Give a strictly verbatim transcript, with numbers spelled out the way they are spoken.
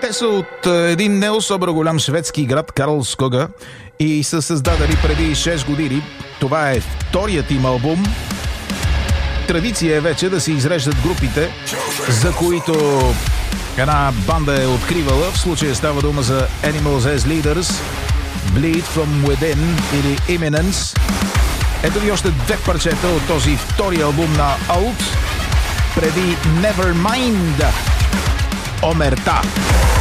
Те са от един не особено голям шведски град Карлскога и са създадени преди шест години. Това е вторият им албум. Традиция е вече да се изреждат групите, за които една банда е откривала. В случая става дума за Animals as Leaders, Bleed from Within или Imminence. Ето ви още две парчета от този втори албум на Out преди Nevermind. Омерта.